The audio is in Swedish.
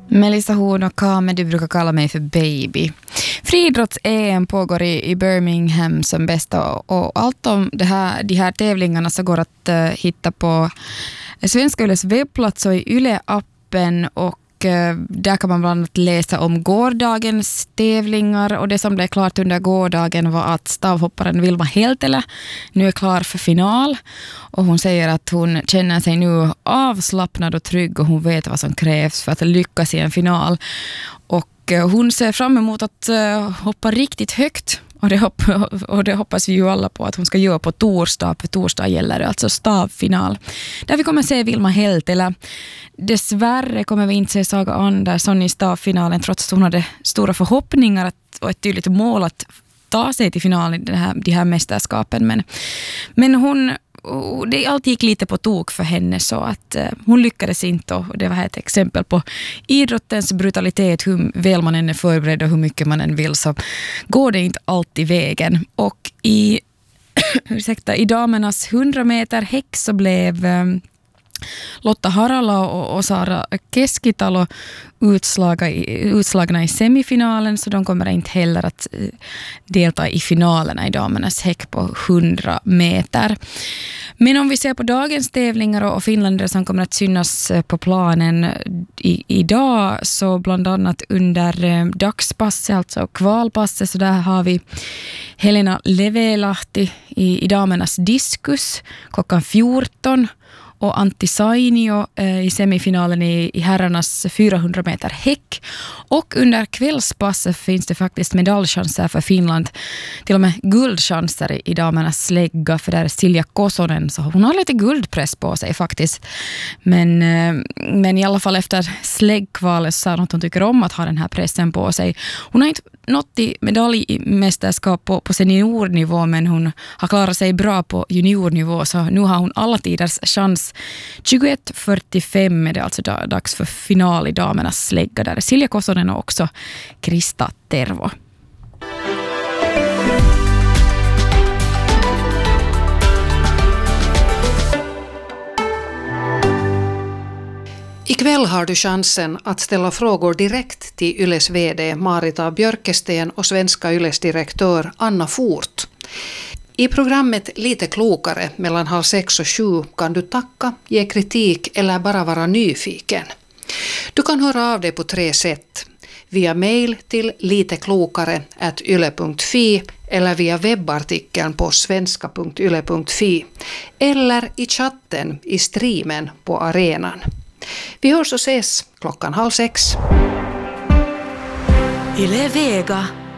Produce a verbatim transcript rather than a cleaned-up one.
Melissa Horn och Kame, du brukar kalla mig för baby. Friidrotts-E M pågår i, i Birmingham som bäst och, och allt om det här, de här tävlingarna så går att uh, hitta på Svenska Yles webbplats och i Yle-appen och där kan man bland annat läsa om gårdagens tävlingar och det som blev klart under gårdagen var att stavhopparen Vilma Heltelä nu är klar för final och hon säger att hon känner sig nu avslappnad och trygg och hon vet vad som krävs för att lyckas i en final och hon ser fram emot att hoppa riktigt högt. Och det, hopp, och det hoppas vi ju alla på att hon ska göra på torsdag. På torsdag gäller det alltså stavfinal. Där vi kommer se Vilma Heltelä. Dessvärre kommer vi inte se Saga Andersson i stavfinalen trots att hon hade stora förhoppningar att, och ett tydligt mål att ta sig till finalen i det här, de här mästerskapen. Men, men hon... Och det allt gick lite på tok för henne så att uh, hon lyckades inte och det var ett exempel på idrottens brutalitet, hur väl man än är förberedd och hur mycket man än vill så går det inte alltid vägen. Och i, ursäkta, i damernas hundra meter häck så blev um, Lotta Harala och, och Sara Keskitalo utslagna i, utslagna i semifinalen så de kommer inte heller att uh, delta i finalerna i damernas häck på hundra meter. Men om vi ser på dagens tävlingar och finländare som kommer att synas på planen i, idag så bland annat under eh, dagspasset, alltså kvalpasset så där har vi Helena Levelahti i, i damernas diskus klockan fjorton och Antti Sainio eh, i semifinalen i, i herrarnas fyrahundra meter häck. Och under kvällspasset finns det faktiskt medaljchanser för Finland. Till och med guldchanser i, i damernas slägga för där är Silja Kosonen. Så hon har lite guldpress på sig faktiskt. Men, eh, men i alla fall efter släggkvalet så sa hon att hon tycker om att ha den här pressen på sig. Hon har inte nått i medaljmästerskap på, på seniornivå men hon har klarat sig bra på juniornivå så nu har hon alla tiders chans. tjugoett fyrtiofem är det alltså dags för final i damernas slägga där är Silja Kosonen och också Krista Tervo. Ikväll har du chansen att ställa frågor direkt till Yles vd Marita Björkesten och Svenska Yles direktör Anna Fort. I programmet Lite klokare mellan halv sex och sju kan du tacka, ge kritik eller bara vara nyfiken. Du kan höra av dig på tre sätt. Via mail till liteklokare at yle punkt fi eller via webbartikeln på svenska punkt yle punkt fi eller i chatten i streamen på arenan. Vi hörs och ses klockan halv sex. Yle Vega.